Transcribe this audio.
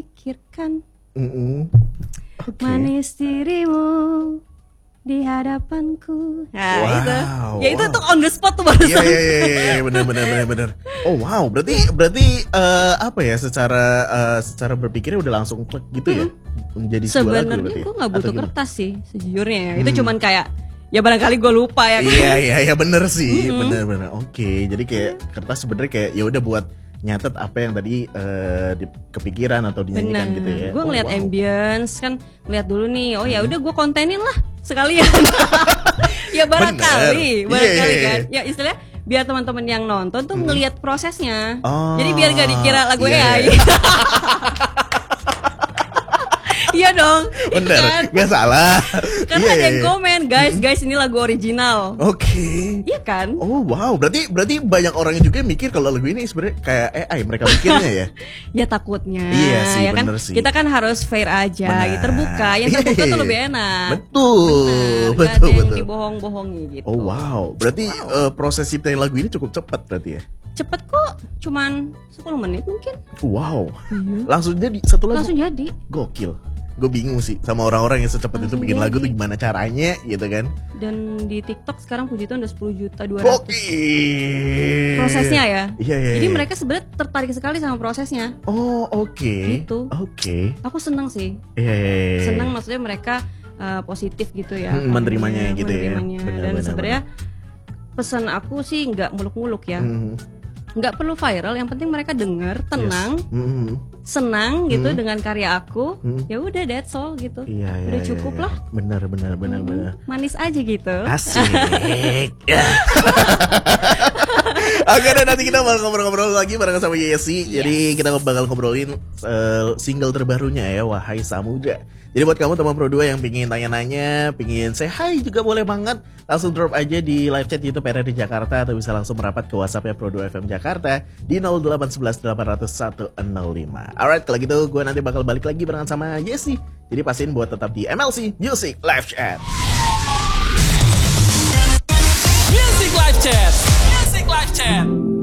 pikirkan. Okay. Manis dirimu di hadapanku. Nah Wow, itu. Ya itu tuh on the spot tuh barusan. Iya, benar. Oh wow, berarti apa ya, secara berpikirnya udah langsung klik gitu ya, menjadi sebuah lagu. Sebenarnya gue nggak butuh kertas sih sejujurnya ya. Itu cuman kayak ya barangkali gue lupa ya kan. Iya bener sih, bener. Oke, jadi kayak kertas sebenarnya kayak ya udah buat nyatet apa yang tadi kepikiran atau dinyanyikan gitu ya. Gue ngeliat ambience kan, ngeliat dulu nih. Oh ya udah gue kontenin lah sekalian. Ya barangkali kan. Ya istilahnya biar teman-teman yang nonton tuh ngelihat prosesnya. Jadi biar gak dikira lagu AI. Iya dong. Bener, kan? gak salah. Karena ada yang komen, guys ini lagu original. Oke. Iya kan? Oh wow, berarti banyak orang yang juga mikir kalau lagu ini sebenarnya kayak AI mereka mikirnya ya. Ya takutnya. Iya sih, ya kan? bener sih. Kita kan harus fair aja, gitu, terbuka. Yang terbuka tuh lebih enak. Betul. Gak ada yang dibohong-bohongi gitu. Oh wow, berarti proses ciptain lagu ini cukup cepat berarti ya? Cepet kok, cuman 10 menit mungkin. Wow, langsung jadi satu lagu. Langsung jadi. Gokil. Gue bingung sih sama orang-orang yang secepat itu bikin lagu tuh gimana caranya gitu kan. Dan di TikTok sekarang puji Tuhan udah 10.200.000. Gokil. Prosesnya ya. Iya. Jadi mereka sebenarnya tertarik sekali sama prosesnya. Oh oke. Gitu. Oke. Aku seneng sih. Iya. Seneng maksudnya mereka positif gitu ya. Menerimanya gitu ya. Dan sebenarnya pesan aku sih nggak muluk-muluk ya. Nggak perlu viral, yang penting mereka dengar, tenang, senang gitu dengan karya aku. Ya udah, that's all gitu. Udah cukup lah. Benar. Manis aja gitu. Asik. Oke, dan nanti kita bakal ngobrol-ngobrol lagi bareng sama Yesi. Jadi kita bakal ngobrolin single terbarunya ya, Wahai Samudra. Jadi buat kamu teman Pro 2 yang pingin tanya-nanya, pingin say hi juga boleh banget. Langsung drop aja di live chat YouTube RRI Jakarta, atau bisa langsung merapat ke WhatsApp-nya Pro 2 FM Jakarta di 0811 800 105. Alright, kalau gitu gue nanti bakal balik lagi barengan sama Yesi. Jadi pastiin buat tetap di MLC Music Live Chat. Music Live Chat.